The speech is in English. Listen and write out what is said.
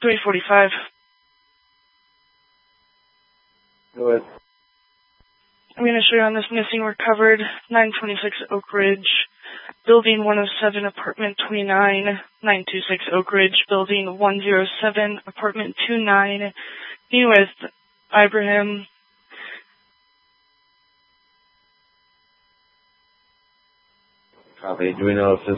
345. Go ahead. I'm going to show you on this missing recovered 926 Oak Ridge, Building 107, Apartment 29, 926 Oak Ridge, Building 107, Apartment 29, meeting with Ibrahim. Copy. Do we know if this